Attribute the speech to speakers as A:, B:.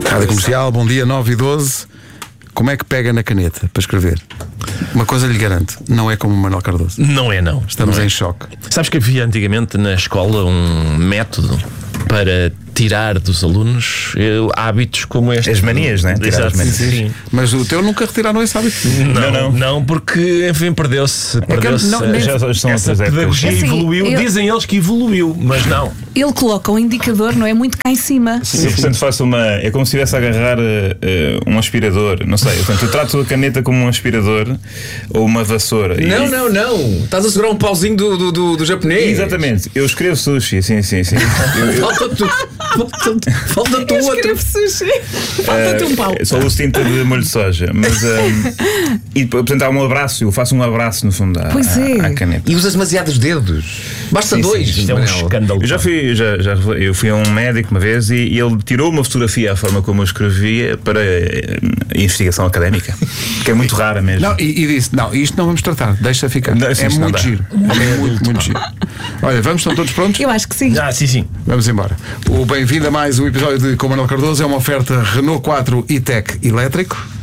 A: Rádio Comercial, bom dia, 9h12. Como é que pega na caneta para escrever? Uma coisa lhe garanto, não é como o Manuel Cardoso.
B: Não é, não.
A: Estamos
B: não é.
A: em choque.
B: Sabes que havia antigamente na escola um método para tirar dos alunos hábitos como este.
C: As manias, né? Tirar as manias.
B: Sim.
A: Mas o teu nunca retiraram esse hábito.
B: Não, porque, enfim, perdeu-se.
C: Já são
B: Essa
C: outras épocas.
B: pedagogia
D: Assim,
B: evoluiu. Dizem eles que evoluiu, mas não.
D: Ele coloca um indicador, não é? Muito cá em cima.
C: Eu, portanto, faço uma. É como se estivesse a agarrar um aspirador. Não sei. Portanto, eu trato a caneta como um aspirador ou uma vassoura.
E: Não. Estás a segurar um pauzinho do japonês.
C: Exatamente. Eu escrevo sushi. Sim.
E: Falta tu
D: Eu
E: outro.
D: escrevo sushi. Falta-te um pau.
C: Só uso tinta de molho de soja. Mas. E, portanto, há um abraço. Eu faço um abraço, no fundo,
D: Pois é.
C: à caneta.
E: E usas demasiados dedos. Basta dois.
B: Isto é um
E: Manel.
B: escândalo.
C: Eu eu fui a um médico uma vez e ele tirou uma fotografia à forma como eu escrevia para investigação académica, que é muito rara mesmo.
A: Não, e disse: não, isto não vamos tratar, deixa ficar.
C: Não,
A: É
C: isto não
A: muito
C: dá.
A: giro. É muito giro. Olha, estão todos prontos?
D: Eu acho que sim.
B: Sim.
A: Vamos embora. O bem-vindo a mais um episódio de Com Manuel Cardoso é uma oferta Renault 4 e-Tech elétrico.